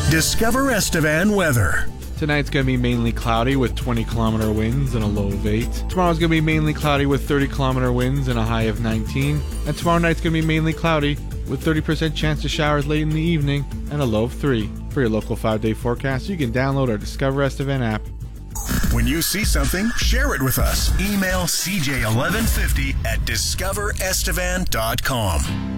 Discover Estevan weather. Tonight's going to be mainly cloudy with 20-kilometer winds and a low of 8. Tomorrow's going to be mainly cloudy with 30-kilometer winds and a high of 19. And tomorrow night's going to be mainly cloudy with 30% chance of showers late in the evening and a low of 3. For your local 5-day forecast, you can download our Discover Estevan app. When you see something, share it with us. Email CJ1150 at discoverestevan.com.